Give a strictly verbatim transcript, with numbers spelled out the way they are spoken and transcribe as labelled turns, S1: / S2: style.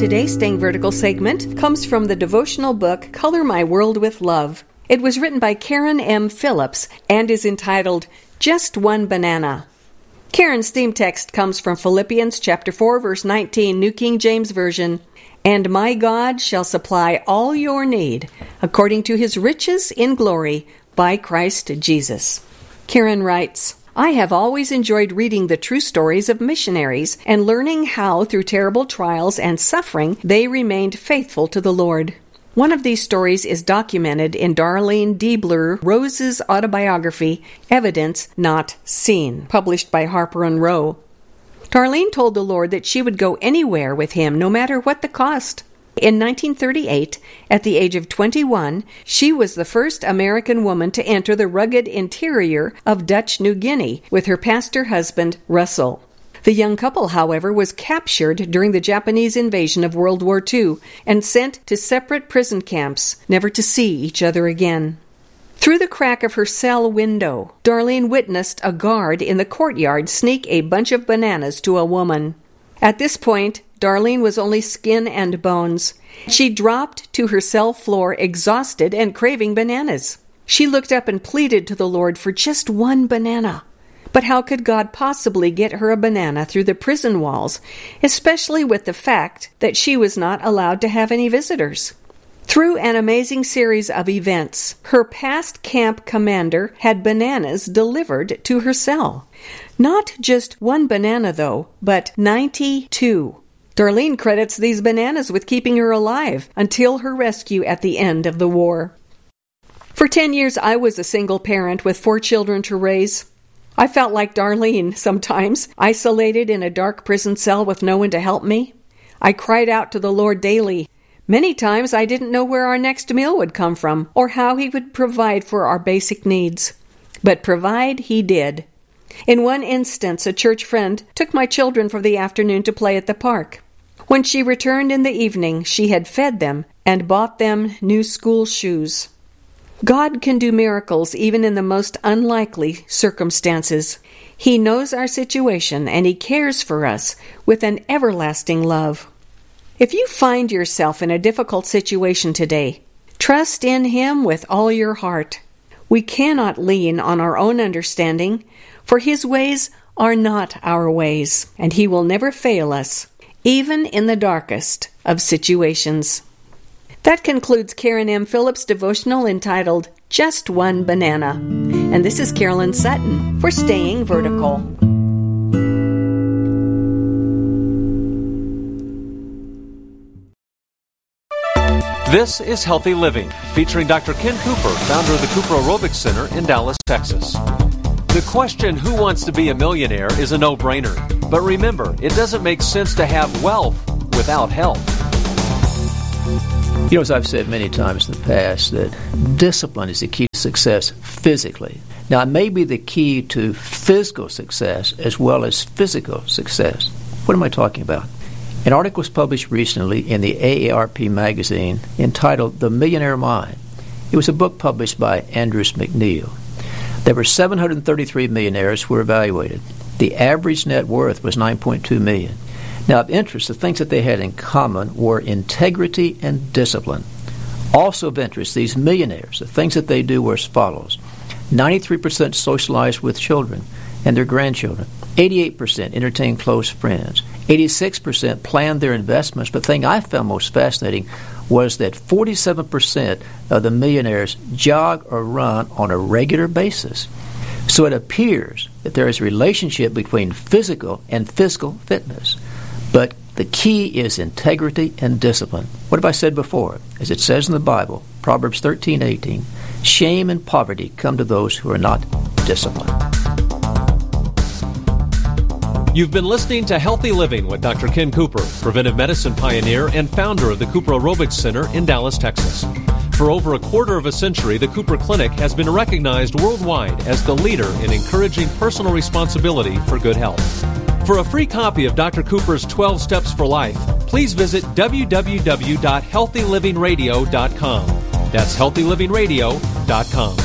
S1: Today's Staying Vertical segment comes from the devotional book Color My World with Love. It was written by Karen M. Phillips and is entitled Just One Banana. Karen's theme text comes from Philippians chapter four, verse nineteen, New King James Version. And my God shall supply all your need according to his riches in glory by Christ Jesus. Karen writes, I have always enjoyed reading the true stories of missionaries and learning how, through terrible trials and suffering, they remained faithful to the Lord. One of these stories is documented in Darlene Diebler Rose's autobiography, Evidence Not Seen, published by Harper and Row. Darlene told the Lord that she would go anywhere with him, no matter what the cost. In nineteen thirty-eight, at the age of twenty-one, she was the first American woman to enter the rugged interior of Dutch New Guinea with her pastor husband, Russell. The young couple, however, was captured during the Japanese invasion of World War Two and sent to separate prison camps, never to see each other again. Through the crack of her cell window, Darlene witnessed a guard in the courtyard sneak a bunch of bananas to a woman. At this point, Darlene was only skin and bones. She dropped to her cell floor, exhausted and craving bananas. She looked up and pleaded to the Lord for just one banana. But how could God possibly get her a banana through the prison walls, especially with the fact that she was not allowed to have any visitors? Through an amazing series of events, her past camp commander had bananas delivered to her cell. Not just one banana, though, but ninety-two. Darlene credits these bananas with keeping her alive until her rescue at the end of the war. For ten years, I was a single parent with four children to raise. I felt like Darlene sometimes, isolated in a dark prison cell with no one to help me. I cried out to the Lord daily. Many times I didn't know where our next meal would come from or how he would provide for our basic needs. But provide he did. In one instance, a church friend took my children for the afternoon to play at the park. When she returned in the evening, she had fed them and bought them new school shoes. God can do miracles even in the most unlikely circumstances. He knows our situation and he cares for us with an everlasting love. If you find yourself in a difficult situation today, trust in him with all your heart. We cannot lean on our own understanding, for his ways are not our ways, and he will never fail us, even in the darkest of situations. That concludes Karen M. Phillips' devotional entitled Just One Banana. And this is Carolyn Sutton for Staying Vertical.
S2: This is Healthy Living, featuring Doctor Ken Cooper, founder of the Cooper Aerobics Center in Dallas, Texas. The question, who wants to be a millionaire, is a no-brainer. But remember, it doesn't make sense to have wealth without health.
S3: You know, as I've said many times in the past, that discipline is the key to success physically. Now, it may be the key to physical success as well as physical success. What am I talking about? An article was published recently in the A A R P magazine entitled The Millionaire Mind. It was a book published by Andrews McNeil. There were seven hundred thirty-three millionaires who were evaluated. The average net worth was nine point two million dollars. Now, of interest, the things that they had in common were integrity and discipline. Also of interest, these millionaires, the things that they do were as follows. ninety-three percent socialized with children and their grandchildren. eighty-eight percent entertained close friends. eighty-six percent planned their investments. But the thing I found most fascinating was that forty-seven percent of the millionaires jog or run on a regular basis. So it appears that there is a relationship between physical and fiscal fitness. But the key is integrity and discipline. What have I said before? As it says in the Bible, Proverbs thirteen eighteen, shame and poverty come to those who are not disciplined.
S2: You've been listening to Healthy Living with Doctor Ken Cooper, preventive medicine pioneer and founder of the Cooper Aerobics Center in Dallas, Texas. For over a quarter of a century, the Cooper Clinic has been recognized worldwide as the leader in encouraging personal responsibility for good health. For a free copy of Doctor Cooper's twelve Steps for Life, please visit w w w dot healthy living radio dot com. That's healthy living radio dot com.